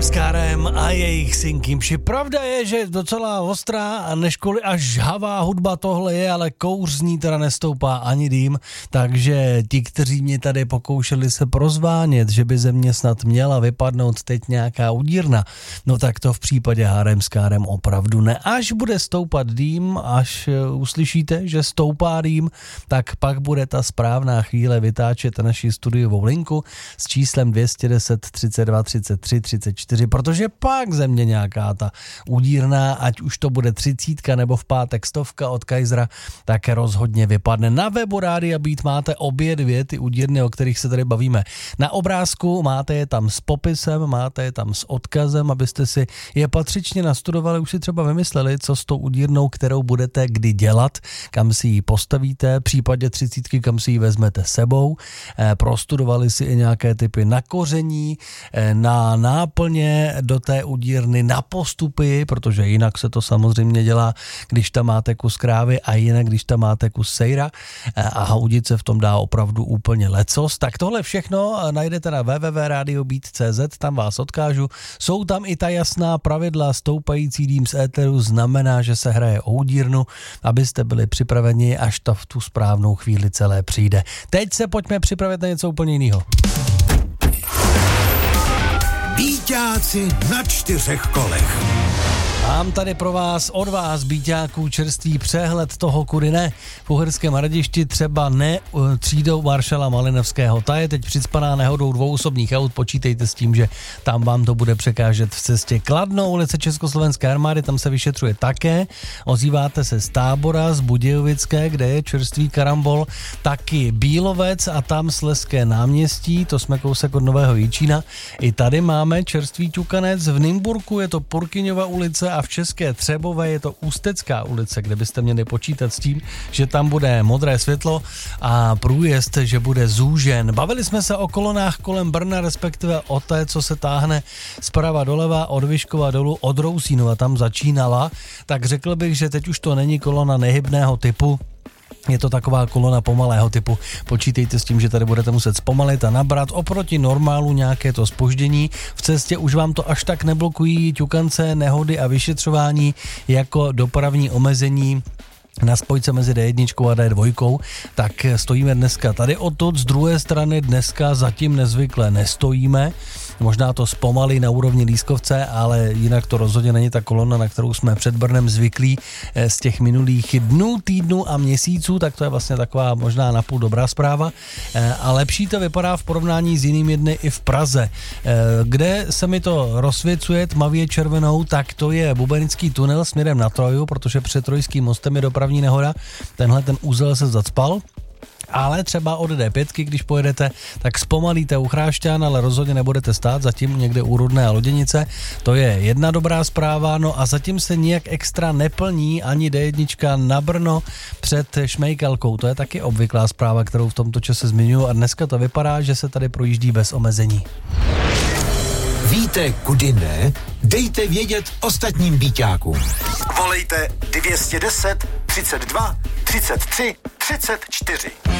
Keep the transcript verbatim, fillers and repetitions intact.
s Kárem a jejich synkýmši. Pravda je, že docela ostrá a neškoli až žhavá hudba tohle je, ale kouř z ní teda nestoupá ani dým, takže ti, kteří mě tady pokoušeli se prozvánět, že by ze mě snad měla vypadnout teď nějaká udírna, no tak to v případě Hárem s Kárem opravdu ne. Až bude stoupat dým, až uslyšíte, že stoupá dým, tak pak bude ta správná chvíle vytáčet naši studiovou linku s číslem dvě stě deset třicet dva třicet tři třicet čtyři, protože pak ze mě nějaká ta udírná, ať už to bude třicítka nebo v pátek stovka od Kaisera, tak rozhodně vypadne. Na webu Rádia Beat máte obě dvě ty udírny, o kterých se tady bavíme. Na obrázku máte je tam s popisem, máte je tam s odkazem, abyste si je patřičně nastudovali, už si třeba vymysleli, co s tou udírnou, kterou budete kdy dělat, kam si ji postavíte, v případě třicítky, kam si ji vezmete sebou, e, prostudovali si i nějaké typy na koření, e, na náplně do té udírny, na postupy, protože jinak se to samozřejmě dělá, když tam máte kus krávy a jinak, když tam máte kus sejra a haudit se v tom dá opravdu úplně lecos. Tak tohle všechno najdete na w w w tečka radio beat tečka c z, tam vás odkážu. Jsou tam i ta jasná pravidla, stoupající dým z éteru znamená, že se hraje o udírnu, abyste byli připraveni, až to v tu správnou chvíli celé přijde. Teď se pojďme připravit na něco úplně jiného. Bíťáci na čtyřech kolech. Mám tady pro vás, od vás, bíťáků, čerstvý přehled toho, kudy ne. V Uherském Hradišti třeba ne třídou maršala Malinovského. Ta je teď přicpaná nehodou dvou osobních aut. Počítejte s tím, že tam vám to bude překážet v cestě. Kladno, ulice Československé armády, tam se vyšetřuje také. Ozýváte se z Tábora, z Budějovické, kde je čerstvý karambol. Taky Bílovec a tam Slezské náměstí, to jsme kousek od Nového Jičína. I tady máme čerstvý ťukanec. V Nymburku je to Purkyňova ulice a v České Třebové je to Ústecká ulice, kde byste měli počítat s tím, že tam bude modré světlo a průjezd, že bude zúžen. Bavili jsme se o kolonách kolem Brna, respektive o té, co se táhne zprava doleva, od Vyškova dolů, od Rousínova, tam začínala, tak řekl bych, že teď už to není kolona nehybného typu. Je to taková kolona pomalého typu. Počítejte s tím, že tady budete muset zpomalit a nabrat oproti normálu nějaké to zpoždění. V cestě už vám to až tak neblokují ťukance, nehody a vyšetřování jako dopravní omezení na spojce mezi D jedna a D dva, tak stojíme dneska tady odtud, z druhé strany dneska zatím nezvykle nestojíme. Možná to zpomalí na úrovni Lískovce, ale jinak to rozhodně není ta kolona, na kterou jsme před Brnem zvyklí z těch minulých dnů, týdnů a měsíců, tak to je vlastně taková možná napůl dobrá zpráva. A lepší to vypadá v porovnání s jinými dny i v Praze. Kde se mi to rozsvěcuje tmavě červenou, tak to je Bubenický tunel směrem na Troju, protože před Trojským mostem je dopravní nehoda. Tenhle ten úzel se zacpal. Ale třeba od D pět, když pojedete, tak zpomalíte u Chrášťan, ale rozhodně nebudete stát zatím někde u Rudné a Loděnice. To je jedna dobrá zpráva, no a zatím se nijak extra neplní ani D jedna na Brno před Šmejkalkou. To je taky obvyklá zpráva, kterou v tomto čase zmiňuji a dneska to vypadá, že se tady projíždí bez omezení. Víte, kudy ne? Dejte vědět ostatním bíťákům. Volejte dvě stě deset třicet dva třicet tři třicet čtyři.